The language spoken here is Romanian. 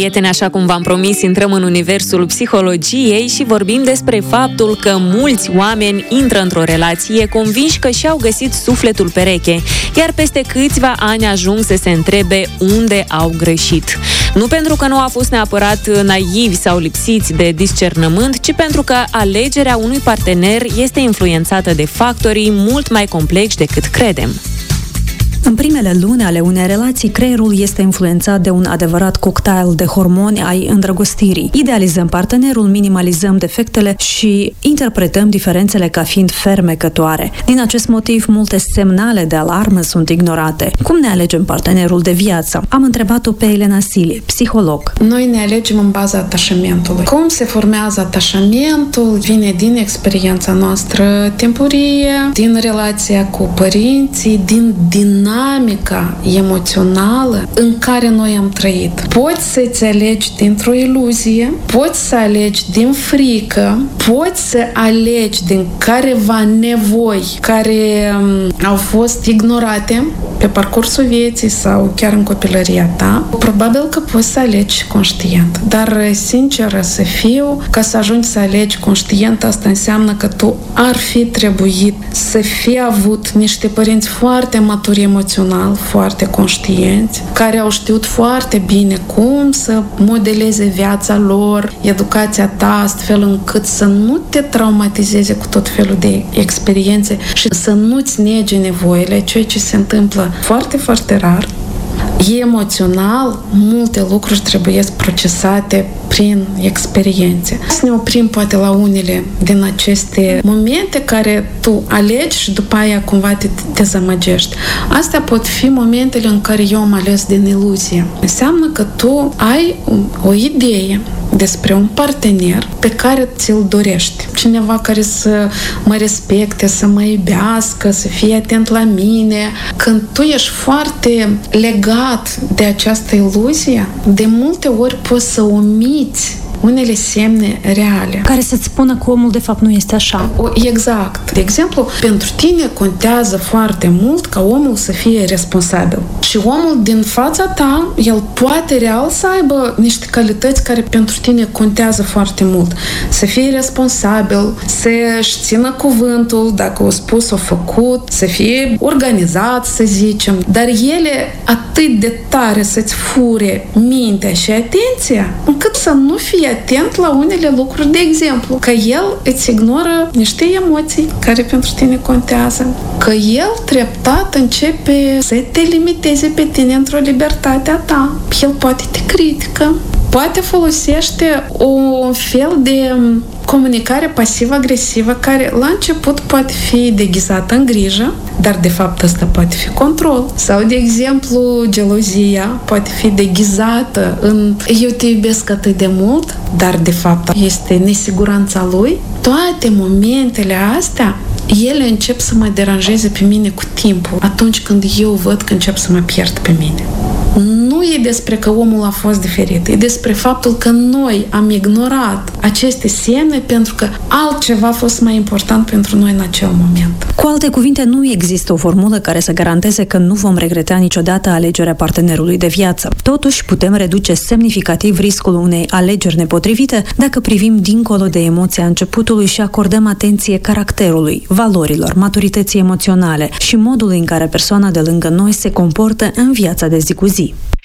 prieteni, așa cum v-am promis, intrăm în universul psihologiei și vorbim despre faptul că mulți oameni intră într-o relație convinși că și-au găsit sufletul pereche, iar peste câțiva ani ajung să se întrebe unde au greșit. Nu pentru că nu au fost neapărat naivi sau lipsiți de discernământ, ci pentru că alegerea unui partener este influențată de factorii mult mai complexi decât credem. În primele luni ale unei relații, creierul este influențat de un adevărat cocktail de hormoni ai îndrăgostirii. Idealizăm partenerul, minimalizăm defectele și interpretăm diferențele ca fiind fermecătoare. Din acest motiv, multe semnale de alarmă sunt ignorate. Cum ne alegem partenerul de viață? Am întrebat-o pe Elena Sili, psiholog. Noi ne alegem în baza atașamentului. Cum se formează atașamentul? Vine din experiența noastră timpurie, din relația cu părinții, din dinamica emoțională în care noi am trăit. Poți să-ți alegi dintr-o iluzie, poți să alegi din frică, poți să alegi din careva nevoi care au fost ignorate pe parcursul vieții sau chiar în copilăria ta. Probabil că poți să alegi conștient. Dar, sinceră să fiu, ca să ajungi să alegi conștient, asta înseamnă că tu ar fi trebuit să fii avut niște părinți foarte maturi emoțional, foarte conștienți, care au știut foarte bine cum să modeleze viața lor, educația ta, astfel încât să nu te traumatizeze cu tot felul de experiențe și să nu-ți nege nevoile, ceea ce se întâmplă foarte, foarte rar. Emoțional, multe lucruri trebuie procesate prin experiențe. Să ne oprim poate la unele din aceste momente care tu alegi și după aia cumva te dezamăgești. Astea pot fi momentele în care eu am ales din iluzie. Înseamnă că tu ai o idee despre un partener pe care ți-l dorești. Cineva care să mă respecte, să mă iubească, să fie atent la mine. Când tu ești foarte legat de această iluzie, de multe ori poți să omiți unele semne reale. Care să-ți spună că omul de fapt nu este așa. Exact. De exemplu, pentru tine contează foarte mult ca omul să fie responsabil. Și omul din fața ta, el poate real să aibă niște calități care pentru tine contează foarte mult. Să fie responsabil, să-și țină cuvântul, dacă o spus, o făcut, să fie organizat, să zicem. Dar ele atât de tare să-ți fure mintea și atenția, încât să nu fie atent la unele lucruri. De exemplu, că el îți ignoră niște emoții care pentru tine contează, că el treptat începe să te limiteze pe tine într-o libertate a ta. El poate te critică, poate folosește un fel de comunicare pasiv-agresivă care la început poate fi deghizată în grijă, dar de fapt asta poate fi control. Sau, de exemplu, gelozia poate fi deghizată în eu te iubesc atât de mult, dar de fapt este nesiguranța lui. Toate momentele astea, ele încep să mă deranjeze pe mine cu timpul, atunci când eu văd că încep să mă pierd pe mine. Nu e despre că omul a fost diferit, e despre faptul că noi am ignorat aceste semne pentru că altceva a fost mai important pentru noi în acel moment. Cu alte cuvinte, nu există o formulă care să garanteze că nu vom regreta niciodată alegerea partenerului de viață. Totuși, putem reduce semnificativ riscul unei alegeri nepotrivite dacă privim dincolo de emoția începutului și acordăm atenție caracterului, valorilor, maturității emoționale și modului în care persoana de lângă noi se comportă în viața de zi cu zi.